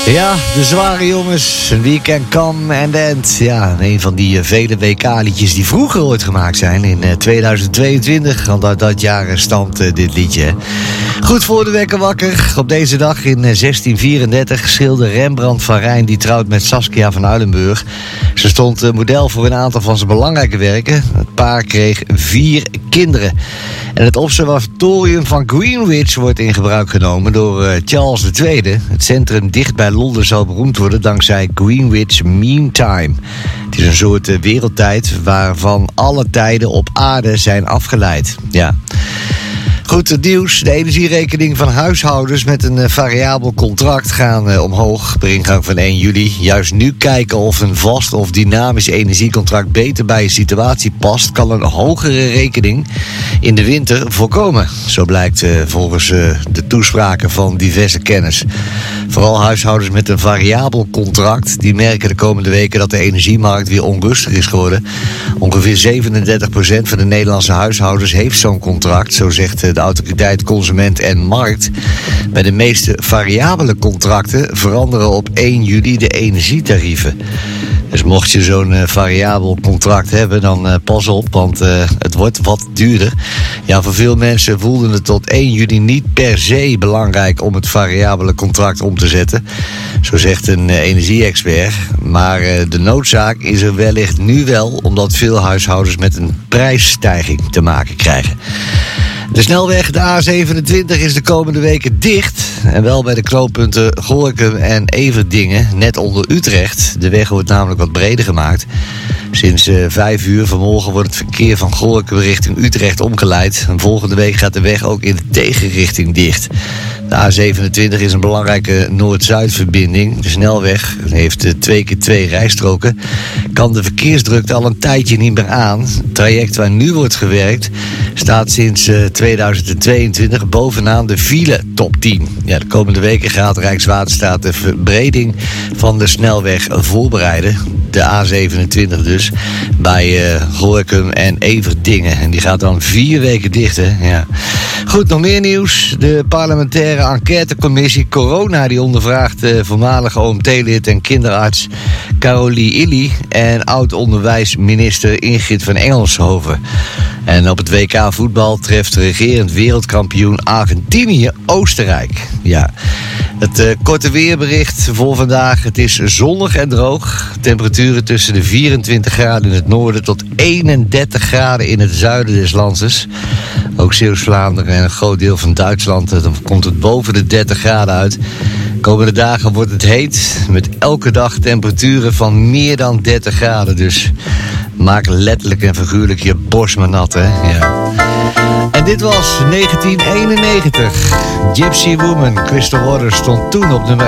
Ja, de zware jongens, een weekend come and end. Ja, een van die vele WK-liedjes die vroeger ooit gemaakt zijn. In 2022, want uit dat jaar stamt dit liedje. Goed voor de wekker wakker. Op deze dag in 1634 schilderde Rembrandt van Rijn, die trouwt met Saskia van Uilenburg. Ze stond model voor een aantal van zijn belangrijke werken. Het paar kreeg 4 kinderen. En het observatorium van Greenwich wordt in gebruik genomen door Charles II. Het centrum dicht bij Londen zal beroemd worden dankzij Greenwich Mean Time. Het is een soort wereldtijd waarvan alle tijden op aarde zijn afgeleid. Ja. Goed, het nieuws. De energierekening van huishoudens met een variabel contract gaan omhoog per ingang van 1 juli. Juist nu kijken of een vast of dynamisch energiecontract beter bij je situatie past, kan een hogere rekening in de winter voorkomen. Zo blijkt volgens de toespraken van diverse kenners. Vooral huishoudens met een variabel contract, die merken de komende weken dat de energiemarkt weer onrustig is geworden. Ongeveer 37% van de Nederlandse huishoudens heeft zo'n contract, zo zegt de autoriteit Consument en Markt. Bij de meeste variabele contracten veranderen op 1 juli de energietarieven. Dus mocht je zo'n variabel contract hebben, dan pas op, want het wordt wat duurder. Ja, voor veel mensen voelden het tot 1 juli niet per se belangrijk om het variabele contract om te zetten. Zo zegt een energie-expert. Maar de noodzaak is er wellicht nu wel, omdat veel huishoudens met een prijsstijging te maken krijgen. De snelweg, de A27, is de komende weken dicht. En wel bij de knooppunten Gorinchem en Everdingen, net onder Utrecht. De weg wordt namelijk wat breder gemaakt. Sinds 5 uur vanmorgen wordt het verkeer van Gorinchem richting Utrecht omgeleid. En volgende week gaat de weg ook in de tegenrichting dicht. De A27 is een belangrijke Noord-Zuid-verbinding. De snelweg heeft 2 keer 2 rijstroken. Kan de verkeersdrukte al een tijdje niet meer aan. Het traject waar nu wordt gewerkt staat sinds 2022 bovenaan de file top 10. Ja, de komende weken gaat Rijkswaterstaat de verbreding van de snelweg voorbereiden. De A27 dus, bij Gorinchem en Everdingen. En die gaat dan 4 weken dicht, hè? Ja. Goed, nog meer nieuws. De parlementaire enquêtecommissie Corona, die ondervraagt voormalige OMT-lid en kinderarts Carolie Illy en oud-onderwijsminister Ingrid van Engelshoven. En op het WK voetbal treft regerend wereldkampioen Argentinië Oostenrijk. Ja. Het korte weerbericht voor vandaag. Het is zonnig en droog. Temperaturen tussen de 24 graden in het noorden tot 31 graden in het zuiden des landes. Ook Zeeuws-Vlaanderen en een groot deel van Duitsland. Dan komt het boven de 30 graden uit. De komende dagen wordt het heet. Met elke dag temperaturen van meer dan 30 graden. Dus maak letterlijk en figuurlijk je borst maar nat, hè. Ja. En dit was 1991. Gypsy Woman. Crystal Waters stond toen op nummer